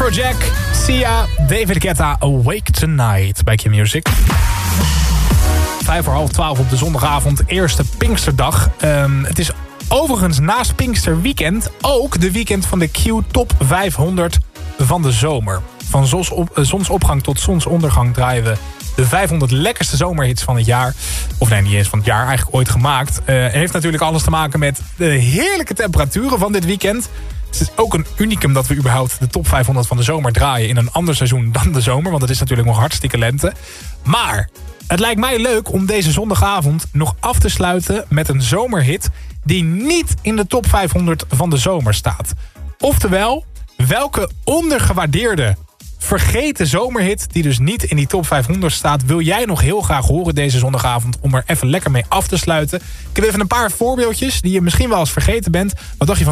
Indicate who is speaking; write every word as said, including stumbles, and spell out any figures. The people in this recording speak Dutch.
Speaker 1: Afrojack, Sia, David Guetta, Awake Tonight bij Q-Music. Vijf voor half twaalf op de zondagavond, eerste Pinksterdag. Um, het is overigens naast Pinksterweekend ook de weekend van de Q Top vijfhonderd van de zomer. Van zonsop, zonsopgang tot zonsondergang draaien we de vijfhonderd lekkerste zomerhits van het jaar. Of nee, niet eens van het jaar, eigenlijk ooit gemaakt. Uh, heeft natuurlijk alles te maken met de heerlijke temperaturen van dit weekend. Het is ook een unicum dat we überhaupt de top vijfhonderd van de zomer draaien in een ander seizoen dan de zomer. Want het is natuurlijk nog hartstikke lente. Maar het lijkt mij leuk om deze zondagavond nog af te sluiten met een zomerhit die niet in de top vijfhonderd van de zomer staat. Oftewel, welke ondergewaardeerde vergeten zomerhit die dus niet in die top vijfhonderd staat, wil jij nog heel graag horen deze zondagavond om er even lekker mee af te sluiten. Ik heb even een paar voorbeeldjes die je misschien wel eens vergeten bent. Wat dacht je van